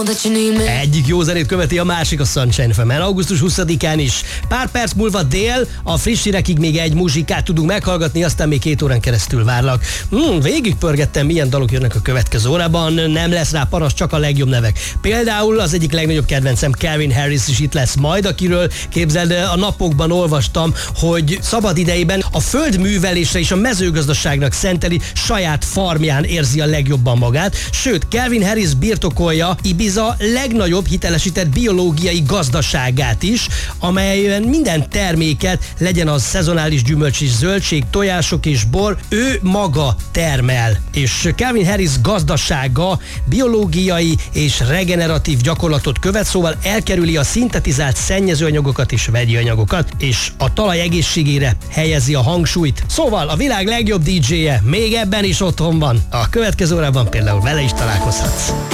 Egyik jó zenét követi a másik a Sunshine FM-en. Augusztus 20-án is. Pár perc múlva dél, a friss hírekig még egy muzsikát tudunk meghallgatni, aztán még 2 órán keresztül várlak. Végigpörgettem, milyen dalok jönnek a következő órában, nem lesz rá panasz, csak a legjobb nevek. Például az egyik legnagyobb kedvencem, Calvin Harris is itt lesz majd, akiről képzeld, a napokban olvastam, hogy szabad idejében a földművelésre és a mezőgazdaságnak szenteli saját farmján érzi a legjobban magát. Sőt, Calvin Harris birtokolja Ibiza legnagyobb hitelesített biológiai gazdaságát is, amelyen minden terméket, legyen az szezonális gyümölcs és zöldség, tojások és bor, ő maga termel. És Calvin Harris gazdasága biológiai és regeneratív gyakorlatot követ, szóval elkerüli a szintetizált szennyezőanyagokat és vegyi anyagokat, és a talaj egészségére helyezi a hangsúlyt. Szóval a világ legjobb DJ-je még ebben is otthon van. A következő órában például vele is találkozhatsz.